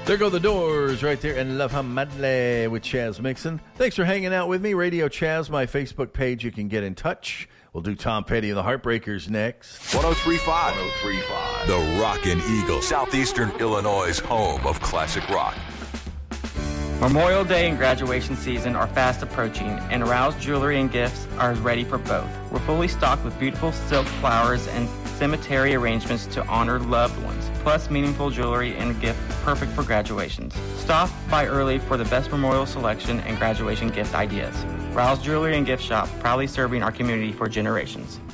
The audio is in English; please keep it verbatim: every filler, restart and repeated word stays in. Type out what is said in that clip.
There go the Doors right there in Love Hamadle with Chaz Mixon. Thanks for hanging out with me. Radio Chaz, my Facebook page. You can get in touch. We'll do Tom Petty and the Heartbreakers next. one oh three point five. one oh three point five. The Rockin' Eagle, Southeastern Illinois' home of classic rock. Memorial Day and graduation season are fast approaching, and Rouse Jewelry and Gifts are ready for both. We're fully stocked with beautiful silk flowers and cemetery arrangements to honor loved ones, plus meaningful jewelry and gift perfect for graduations. Stop by early for the best memorial selection and graduation gift ideas. Rouse Jewelry and Gift Shop, proudly serving our community for generations.